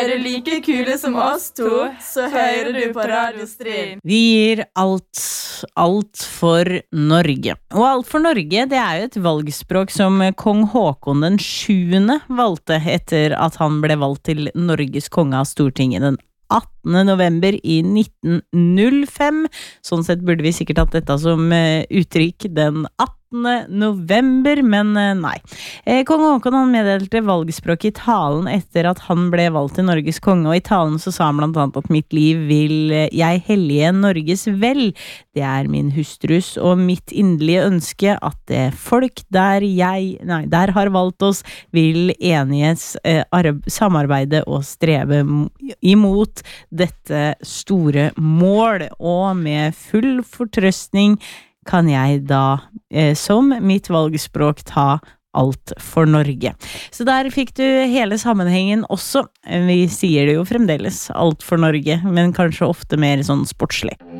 du like kule som oss to, så hører du på Radio Stryn. Vi gir alt for Norge. Og alt for Norge, det jo et valgspråk som kong Håkon den 7. valgte etter at han ble valgt til Norges konge av Stortinget den 18. november i 1905. Sånn sett burde vi sikkert hatt dette som uttrykk den 18. november, men nei. Kong Håkon han meddelte valgspråk i talen etter at han ble valgt til Norges konge, og i talen så sa han blant annet at mitt liv vil jeg hellige Norges vel. Det min hustrus og mitt inderlige ønske at det folk der har valgt oss vil samarbeide og strebe imot dette store mål, og med full fortrøstning kan jeg da som mitt valgspråk ta alt for Norge. Så der fikk du hele sammenhengen også. Vi sier det jo fremdeles alt for Norge, men kanskje ofte mer sånn sportslig.